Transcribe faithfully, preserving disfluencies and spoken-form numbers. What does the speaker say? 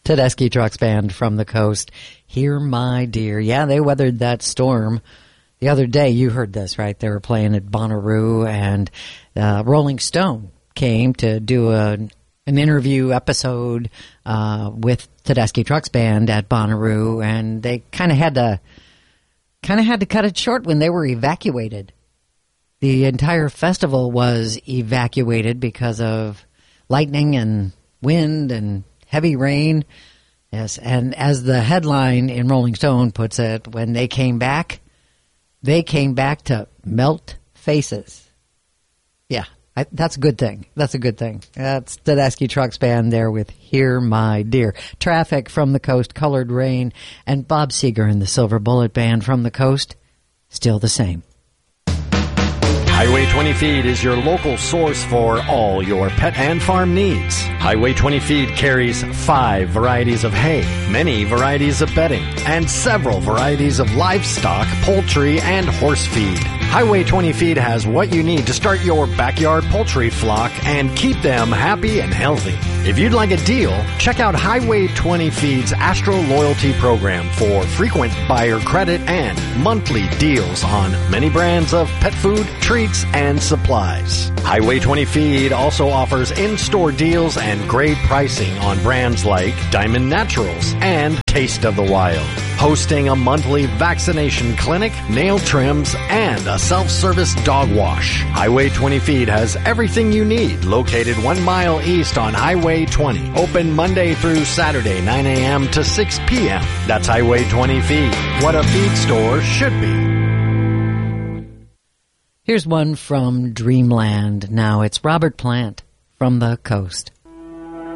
Tedeschi Trucks Band from the coast. Here, my dear. Yeah, they weathered that storm the other day. You heard this, right? They were playing at Bonnaroo, and uh, Rolling Stone came to do a, an interview episode uh, with Tedeschi Trucks Band at Bonnaroo, and they kind of had to kind of had to cut it short when they were evacuated. The entire festival was evacuated because of lightning and wind and heavy rain. Yes, and as the headline in Rolling Stone puts it, when they came back, they came back to melt faces. Yeah, I, that's a good thing. That's a good thing. That's Tedeschi Trucks Band there with Here, My Dear. Traffic from the coast, Colored Rain, and Bob Seger and the Silver Bullet Band from the coast, still the same. Highway twenty Feed is your local source for all your pet and farm needs. Highway twenty Feed carries five varieties of hay, many varieties of bedding, and several varieties of livestock, poultry, and horse feed. Highway twenty Feed has what you need to start your backyard poultry flock and keep them happy and healthy. If you'd like a deal, check out Highway twenty Feed's Astro Loyalty Program for frequent buyer credit and monthly deals on many brands of pet food, treats, and supplies. Highway twenty Feed also offers in-store deals and great pricing on brands like Diamond Naturals and Taste of the Wild. Hosting a monthly vaccination clinic, nail trims, and a self-service dog wash. Highway twenty Feed has everything you need, located one mile east on Highway twenty. Open Monday through Saturday, nine a.m. to six p.m. That's Highway twenty Feed, what a feed store should be. Here's one from Dreamland. Now it's Robert Plant from the coast.